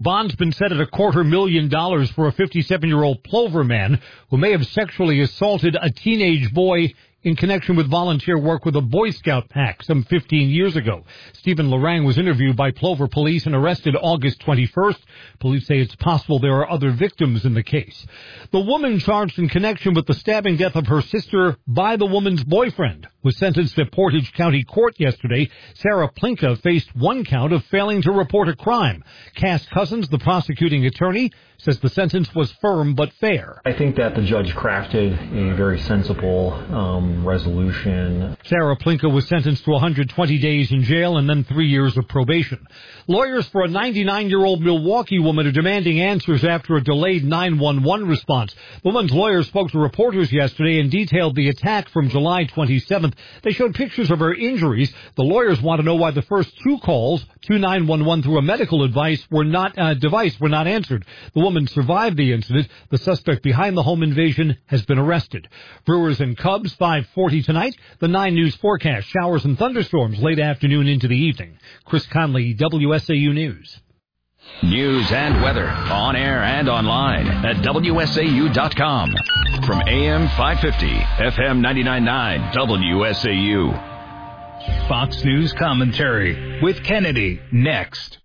bond's been set at $250,000 for a 57-year-old Plover man who may have sexually assaulted a teenage boy in connection with volunteer work with a Boy Scout pack some 15 years ago. Stephen Lorang was interviewed by Plover police and arrested August 21st. Police say it's possible there are other victims in the case. The woman charged in connection with the stabbing death of her sister by the woman's boyfriend was sentenced at Portage County Court yesterday. Sarah Plinka faced one count of failing to report a crime. Cass Cousins, the prosecuting attorney, says the sentence was firm but fair. I think that the judge crafted a very sensible resolution. Sarah Plinka was sentenced to 120 days in jail and then 3 years of probation. Lawyers for a 99-year-old Milwaukee woman are demanding answers after a delayed 911 response. The woman's lawyer spoke to reporters yesterday and detailed the attack from July 27th. They showed pictures of her injuries. The lawyers want to know why the first two calls to 911 through a medical device were not answered. The woman survived the incident. The suspect behind the home invasion has been arrested. Brewers and Cubs, 5:40 tonight. The 9 News forecast, showers and thunderstorms late afternoon into the evening. Chris Conley, WSAU News. News and weather on air and online at WSAU.com. From AM 550, FM 99.9, WSAU. Fox News commentary with Kennedy next.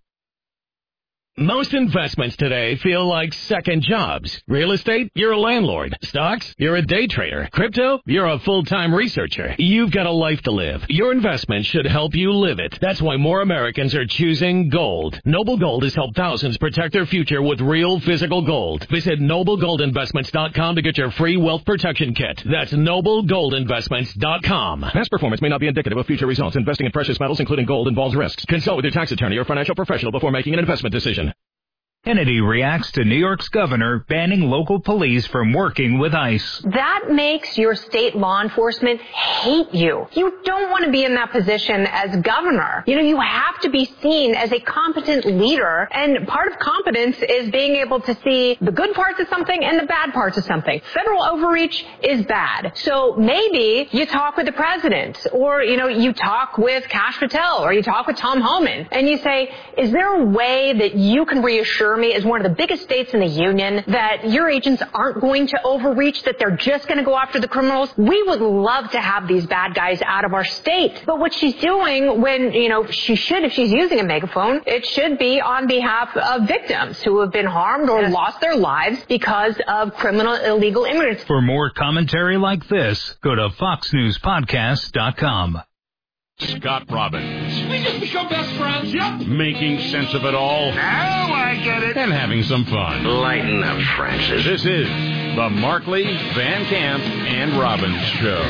Most investments today feel like second jobs. Real estate, you're a landlord. Stocks, you're a day trader. Crypto, you're a full-time researcher. You've got a life to live. Your investment should help you live it. That's why more Americans are choosing gold. Noble Gold has helped thousands protect their future with real physical gold. Visit NobleGoldInvestments.com to get your free wealth protection kit. That's NobleGoldInvestments.com. Past performance may not be indicative of future results. Investing in precious metals, including gold, involves risks. Consult with your tax attorney or financial professional before making an investment decision. Kennedy reacts to New York's governor banning local police from working with ICE. That makes your state law enforcement hate you. You don't want to be in that position as governor. You have to be seen as a competent leader, and part of competence is being able to see the good parts of something and the bad parts of something. Federal overreach is bad. So maybe you talk with the president, or, you talk with Kash Patel, or you talk with Tom Homan, and you say, is there a way that you can reassure me as one of the biggest states in the union that your agents aren't going to overreach, that they're just going to go after the criminals? We would love to have these bad guys out of our state. But what she's doing when, she should, if she's using a megaphone, it should be on behalf of victims who have been harmed or lost their lives because of criminal illegal immigrants. For more commentary like this, go to foxnewspodcast.com. Scott Robbins. We just become best friends, yep. Making sense of it all. Now I get it. And having some fun. Lighten up, Francis. This is the Markley, Van Camp, and Robbins Show.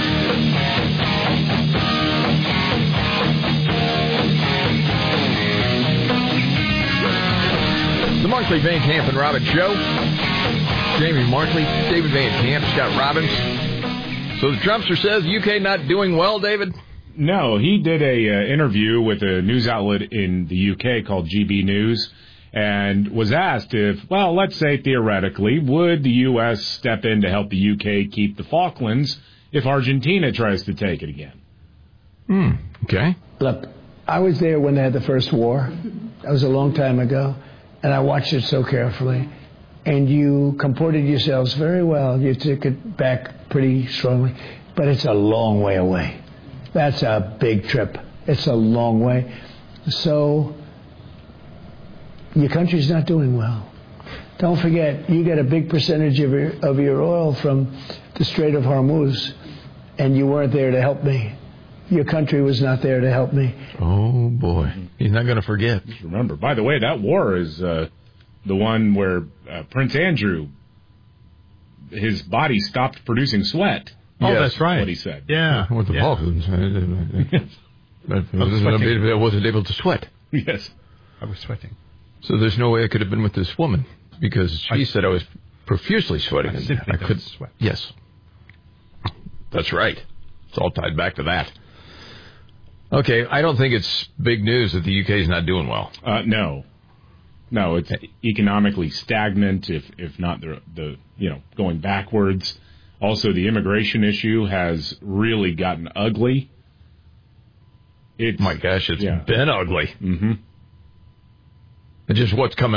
The Markley, Van Camp, and Robbins Show. Jamie Markley, David Van Camp, Scott Robbins. So the Trumpster says the UK not doing well, David? No, he did a interview with a news outlet in the UK called GB News and was asked if, well, let's say theoretically, would the U.S. step in to help the UK keep the Falklands if Argentina tries to take it again? Okay. Look, I was there when they had the first war. That was a long time ago, and I watched it so carefully. And you comported yourselves very well. You took it back pretty strongly, but it's a long way away. That's a big trip. It's a long way. So your country's not doing well. Don't forget, you get a big percentage of your oil from the Strait of Hormuz, and you weren't there to help me. Your country was not there to help me. Oh, boy. He's not going to forget. Just remember, by the way, that war is the one where Prince Andrew, his body stopped producing sweat. Oh, yes, that's right. What he said. Yeah. With the Balkans. I wasn't able to sweat. Yes. I was sweating. So there's no way I could have been with this woman because she said I was profusely sweating. I couldn't sweat. Yes. That's right. It's all tied back to that. Okay, I don't think it's big news that the UK is not doing well. No, it's economically stagnant, if not the going backwards. Also, the immigration issue has really gotten ugly. My gosh, it's been ugly. Mm-hmm. And just what's coming